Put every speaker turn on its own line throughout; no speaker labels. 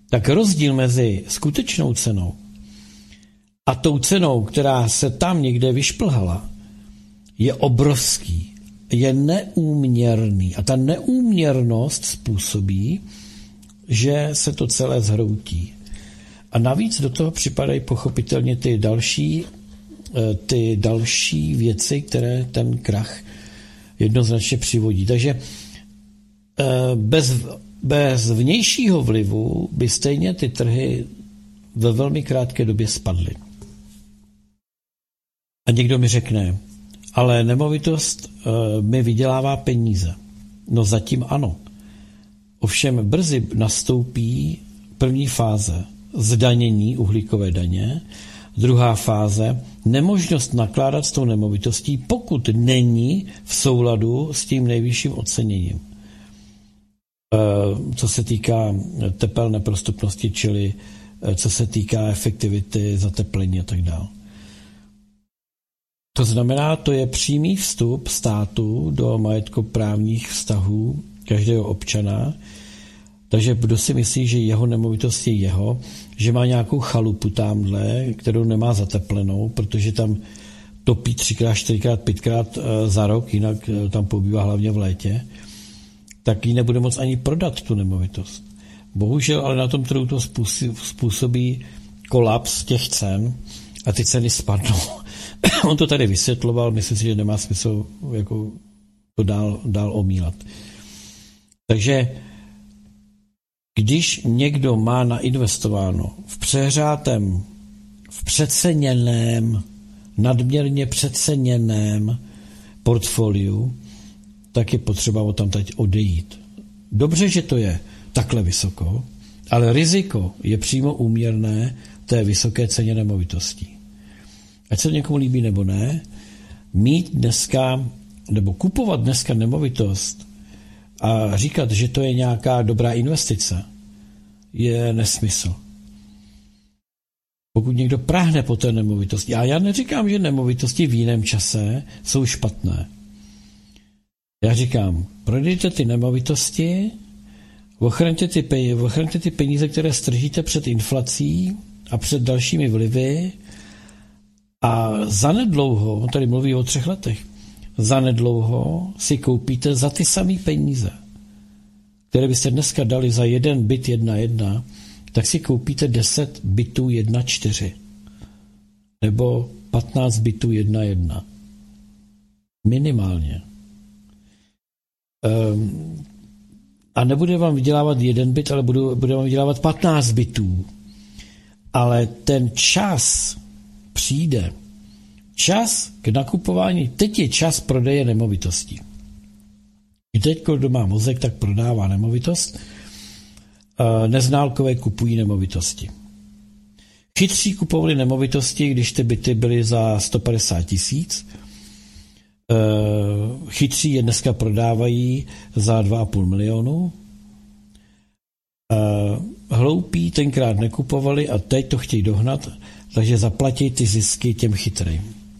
tak rozdíl mezi skutečnou cenou a tou cenou, která se tam někde vyšplhala, je obrovský, je neúměrný. A ta neúměrnost způsobí, že se to celé zhroutí. A navíc do toho připadají pochopitelně ty další věci, které ten krach jednoznačně přivodí. Takže bez vnějšího vlivu by stejně ty trhy ve velmi krátké době spadly. A někdo mi řekne, ale nemovitost mi vydělává peníze. No zatím ano. Ovšem brzy nastoupí první fáze zdanění uhlíkové daně, druhá fáze nemožnost nakládat s tou nemovitostí, pokud není v souladu s tím nejvyšším oceněním. Co se týká tepelné prostupnosti, čili co se týká efektivity zateplení a tak dále. To znamená, to je přímý vstup státu do majetkoprávních vztahů každého občana. Takže kdo si myslí, že jeho nemovitost je jeho, že má nějakou chalupu tamhle, kterou nemá zateplenou, protože tam topí 3x, 4x, 5x za rok, jinak tam pobývá hlavně v létě, tak ji nebude moct ani prodat tu nemovitost. Bohužel, ale na tom trhu to způsobí kolaps těch cen a ty ceny spadnou. On to tady vysvětloval, myslím si, že nemá smysl jako to dál omílat. Takže když někdo má nainvestováno v přehřátém, v přeceněném, nadměrně přeceněném portfoliu, tak je potřeba o tam teď odejít. Dobře, že to je takhle vysoko, ale riziko je přímo úměrné té vysoké ceně nemovitostí. Ať se někomu líbí nebo ne, mít dneska, nebo kupovat dneska nemovitost a říkat, že to je nějaká dobrá investice, je nesmysl. Pokud někdo práhne po té nemovitosti, a já neříkám, že nemovitosti v jiném čase jsou špatné. Já říkám, prodejte ty nemovitosti, ochraňte ty peníze, které stržíte před inflací a před dalšími vlivy a zanedlouho, on tady mluví o 3 letech, zanedlouho si koupíte za ty samé peníze, které byste dneska dali za jeden byt 1.1, tak si koupíte 10 bytů 1.4 nebo 15 bytů 1.1. Minimálně. A nebude vám vydělávat 1 byt, ale bude vám vydělávat 15 bytů. Ale ten čas přijde. Čas k nakupování, teď je čas prodeje nemovitostí. I teď, kdo má mozek, tak prodává nemovitost. Neználkové kupují nemovitosti. Chytří kupovali nemovitosti, když ty byty byly za 150 000. Chytří je dneska prodávají za 2,5 milionu. Hloupí tenkrát nekupovali a teď to chtějí dohnat, takže zaplatí ty zisky těm chytrým.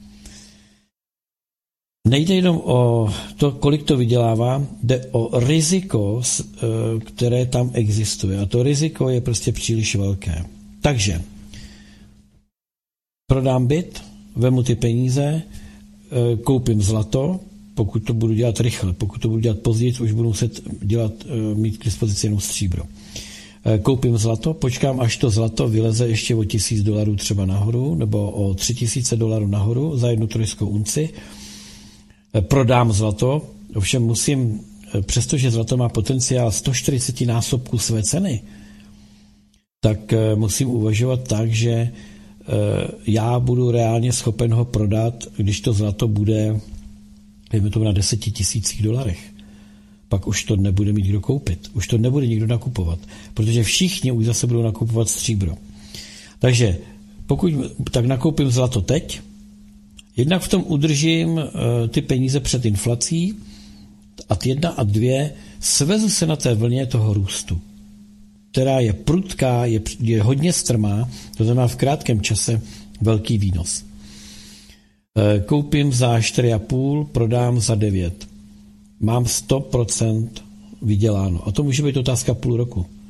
Nejde jenom o to, kolik to vydělává, jde o riziko, které tam existuje. A to riziko je prostě příliš velké. Takže prodám byt, vemu ty peníze, koupím zlato, pokud to budu dělat rychle, pokud to budu dělat později, už budu muset mít k dispozici jenom stříbro. Koupím zlato, počkám, až to zlato vyleze ještě o $1,000 třeba nahoru, nebo o $3,000 nahoru za 1 trojskou unci. Prodám zlato, ovšem musím, přestože zlato má potenciál 140 násobků své ceny, tak musím uvažovat tak, že já budu reálně schopen ho prodat, když to zlato bude, dejme tomu, na $10,000. Pak už to nebude mít kdo koupit. Už to nebude nikdo nakupovat, protože všichni už zase budou nakupovat stříbro. Takže pokud tak nakoupím zlato teď, jednak v tom udržím ty peníze před inflací a 1 a 2 svezu se na té vlně toho růstu, která je prudká, je hodně strmá, to znamená v krátkém čase velký výnos. Koupím za 4,5, prodám za 9. Mám 100% vyděláno. A to může být otázka půl roku.